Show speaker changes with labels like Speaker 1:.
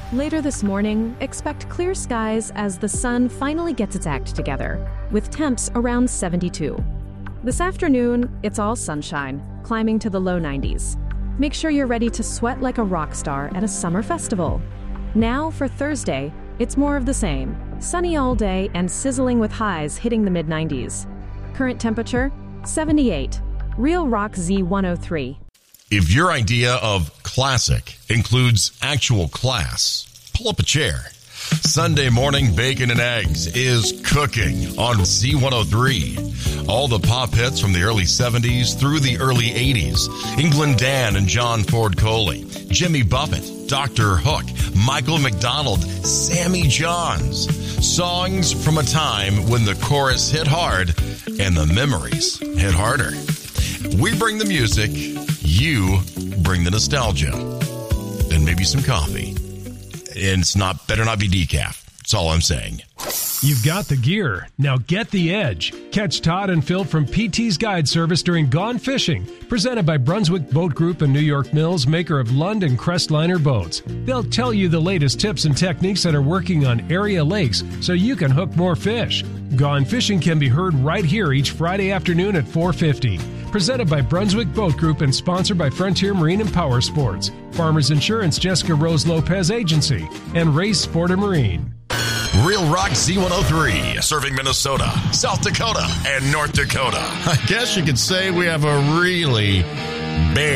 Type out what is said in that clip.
Speaker 1: Later this morning, expect clear skies as the sun finally gets its act together, with temps around 72. This afternoon, it's all sunshine, climbing to the low 90s. Make sure you're ready to sweat like a rock star at a summer festival. Now, for Thursday, it's more of the same. Sunny all day and sizzling with highs hitting the mid-90s. Current temperature, 78. Real Rock Z103.
Speaker 2: If your idea of classic includes actual class, pull up a chair. Sunday morning bacon and eggs is cooking on Z103. All the pop hits from the early 70s through the early 80s. England Dan and John Ford Coley, Jimmy Buffett, Dr. Hook, Michael McDonald, Sammy Johns. Songs from a time when the chorus hit hard and the memories hit harder. We bring the music, you bring the nostalgia, and maybe some coffee. And it's better not be decaf. That's all I'm saying.
Speaker 3: You've got the gear. Now get the edge. Catch Todd and Phil from PT's Guide Service during Gone Fishing, presented by Brunswick Boat Group and New York Mills, maker of Lund and Crestliner boats. They'll tell you the latest tips and techniques that are working on area lakes so you can hook more fish. Gone Fishing can be heard right here each Friday afternoon at 4:50. Presented by Brunswick Boat Group and sponsored by Frontier Marine and Power Sports, Farmers Insurance Jessica Rose Lopez Agency, and Race Sport and Marine.
Speaker 2: Real Rock Z103, serving Minnesota, South Dakota, and North Dakota. I guess you could say we have a really big